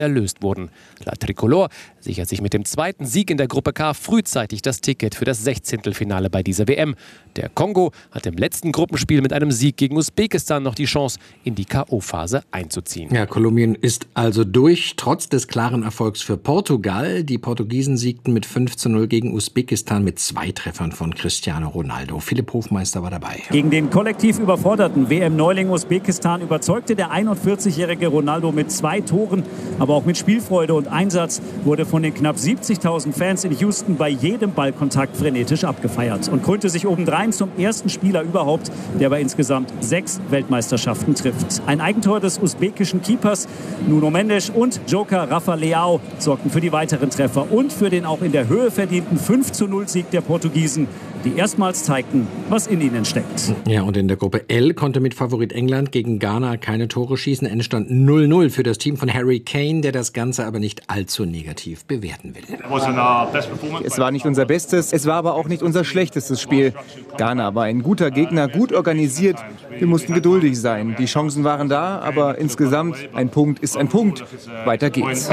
erlöst wurden. La Tricolore sichert sich mit dem zweiten Sieg in der Gruppe K frühzeitig das Ticket für das 16. bei dieser WM. Der Kongo hat im letzten Gruppenspiel mit einem Sieg gegen Usbekistan noch die Chance, in die K.O.-Phase einzuziehen. Ja, Kolumbien ist also durch, trotz des klaren Erfolgs für Portugal. Die Portugiesen siegten mit 5:0 gegen Usbekistan mit 2 Treffern von Cristiano Ronaldo. Philipp Hofmeister war dabei. Gegen den kollektiv überforderten WM-Neuling Usbekistan überzeugte der 41-jährige Ronaldo mit 2 Toren, aber auch mit Spielfreude und Einsatz, wurde von den knapp 70.000 Fans in Houston bei jedem Ballkontakt frenetisch abgefeiert und krönte sich obendrein zum ersten Spieler überhaupt, der bei insgesamt 6 Weltmeisterschaften trifft. Ein Eigentor des usbekischen Keepers Nuno Mendes und Joker Rafa Leao sorgten für die weiteren Treffer und für den auch in der Höhe verdienten 5:0-Sieg der Portugiesen, die erstmals zeigten, was in ihnen steckt. Ja, und in der Gruppe L konnte mit Favorit England gegen Ghana keine Tore schießen. Endstand 0:0 für das Team von Harry Kane, der das Ganze aber nicht allzu negativ bewerten will. Es war nicht unser bestes, es war aber auch nicht unser schlechtestes Spiel. Ghana war ein guter Gegner, gut organisiert. Wir mussten geduldig sein. Die Chancen waren da, aber insgesamt ein Punkt ist ein Punkt. Weiter geht's.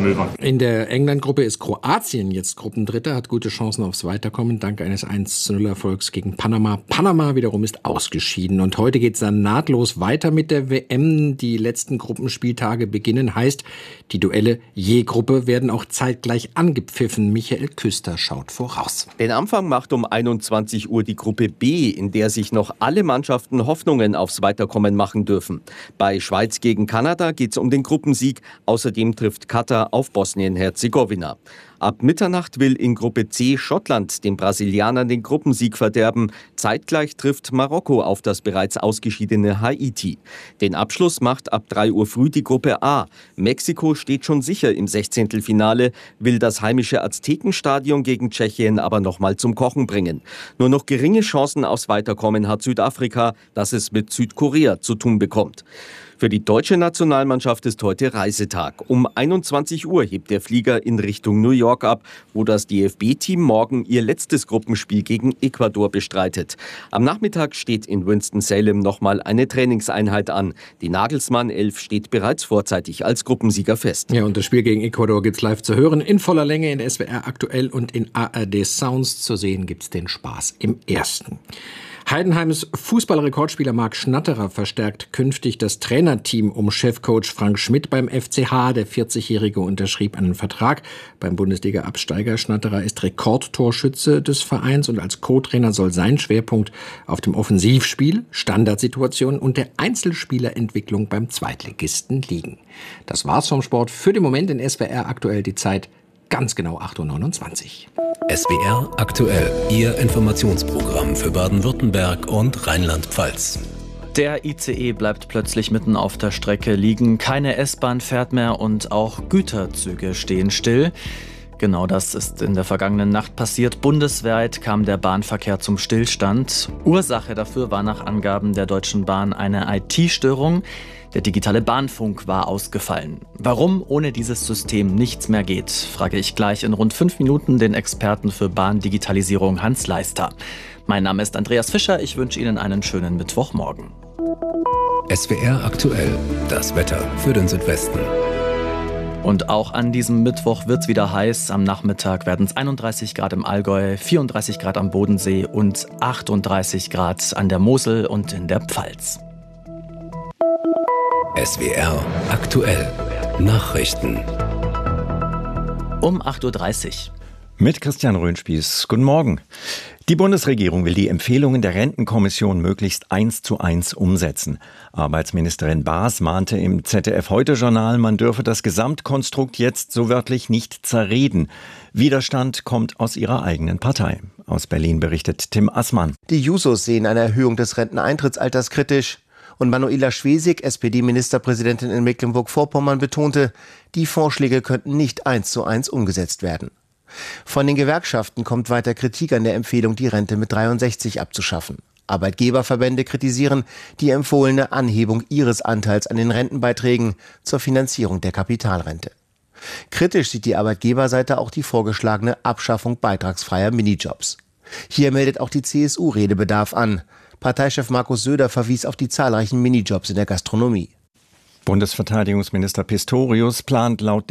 In der England-Gruppe ist Kroatien jetzt Gruppendritter, hat gute Chancen aufs Weiterkommen dank eines 1:0-Erfolgs gegen Panama. Panama wiederum ist ausgeschieden und heute geht's dann nahtlos weiter mit der WM. Die letzten Gruppenspieltage beginnen, heißt, die Duelle je Gruppe werden auch zeitgleich angepfiffen. Michael Küster schaut voraus. Den Anfang macht um 21 Uhr die Gruppe B, in der sich noch alle Mannschaften Hoffnungen aufs Weiterkommen machen dürfen. Bei Schweiz gegen Kanada geht es um den Gruppensieg. Außerdem trifft Katar auf Bosnien-Herzegowina. Ab Mitternacht will in Gruppe C Schottland den Brasilianern den Gruppensieg verderben. Zeitgleich trifft Marokko auf das bereits ausgeschiedene Haiti. Den Abschluss macht ab 3 Uhr früh die Gruppe A. Mexiko steht schon sicher im 16. will das heimische Aztekenstadion gegen Tschechien aber nochmal zum Kochen bringen. Nur noch geringe Chancen aufs Weiterkommen hat Südafrika, das es mit Südkorea zu tun bekommt. Für die deutsche Nationalmannschaft ist heute Reisetag. Um 21 Uhr hebt der Flieger in Richtung New York ab, wo das DFB-Team morgen ihr letztes Gruppenspiel gegen Ecuador bestreitet. Am Nachmittag steht in Winston-Salem nochmal eine Trainingseinheit an. Die Nagelsmann 11 steht bereits vorzeitig als Gruppensieger fest. Ja, und das Spiel gegen Ecuador gibt's live zu hören, in voller Länge in SWR aktuell und in ARD Sounds. Zu sehen gibt's den Spaß im Ersten. Heidenheims Fußballrekordspieler Marc Schnatterer verstärkt künftig das Trainerteam um Chefcoach Frank Schmidt beim FCH. Der 40-Jährige unterschrieb einen Vertrag beim Bundesliga-Absteiger. Schnatterer ist Rekordtorschütze des Vereins und als Co-Trainer soll sein Schwerpunkt auf dem Offensivspiel, Standardsituationen und der Einzelspielerentwicklung beim Zweitligisten liegen. Das war's vom Sport für den Moment in SWR aktuell. Die Zeit ganz genau 8:29 Uhr. SWR aktuell, Ihr Informationsprogramm für Baden-Württemberg und Rheinland-Pfalz. Der ICE bleibt plötzlich mitten auf der Strecke liegen. Keine S-Bahn fährt mehr und auch Güterzüge stehen still. Genau das ist in der vergangenen Nacht passiert. Bundesweit kam der Bahnverkehr zum Stillstand. Ursache dafür war nach Angaben der Deutschen Bahn eine IT-Störung. Der digitale Bahnfunk war ausgefallen. Warum ohne dieses System nichts mehr geht, frage ich gleich in rund 5 Minuten den Experten für Bahndigitalisierung Hans Leister. Mein Name ist Andreas Fischer, ich wünsche Ihnen einen schönen Mittwochmorgen. SWR aktuell, das Wetter für den Südwesten. Und auch an diesem Mittwoch wird es wieder heiß. Am Nachmittag werden es 31 Grad im Allgäu, 34 Grad am Bodensee und 38 Grad an der Mosel und in der Pfalz. SWR aktuell. Nachrichten. Um 8:30 Uhr. Mit Christian Röhnspieß. Guten Morgen. Die Bundesregierung will die Empfehlungen der Rentenkommission möglichst 1:1 umsetzen. Arbeitsministerin Baas mahnte im ZDF-Heute-Journal, man dürfe das Gesamtkonstrukt jetzt so wörtlich nicht zerreden. Widerstand kommt aus ihrer eigenen Partei. Aus Berlin berichtet Tim Assmann. Die Jusos sehen eine Erhöhung des Renteneintrittsalters kritisch. Und Manuela Schwesig, SPD-Ministerpräsidentin in Mecklenburg-Vorpommern, betonte, die Vorschläge könnten nicht 1:1 umgesetzt werden. Von den Gewerkschaften kommt weiter Kritik an der Empfehlung, die Rente mit 63 abzuschaffen. Arbeitgeberverbände kritisieren die empfohlene Anhebung ihres Anteils an den Rentenbeiträgen zur Finanzierung der Kapitalrente. Kritisch sieht die Arbeitgeberseite auch die vorgeschlagene Abschaffung beitragsfreier Minijobs. Hier meldet auch die CSU Redebedarf an. Parteichef Markus Söder verwies auf die zahlreichen Minijobs in der Gastronomie. Bundesverteidigungsminister Pistorius plant laut